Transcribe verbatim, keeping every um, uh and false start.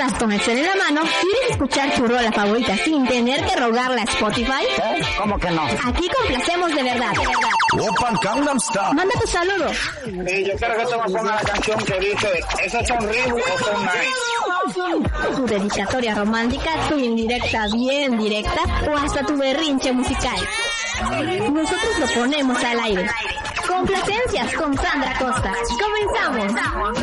estás con el cel en la mano, ¿quieres escuchar tu rola favorita sin tener que rogarla a Spotify? ¿Eh? ¿Cómo que no? Aquí complacemos de verdad, de verdad. Open Gangnam Style. Manda tu saludo. Sí, yo quiero que tú me pongas la canción que dice, ¿esos son Reebok o son Nike? Tu dedicatoria romántica, tu indirecta bien directa o hasta tu berrinche musical. Nosotros lo ponemos al aire. Complacencias con Sandra Costa. ¡Comenzamos!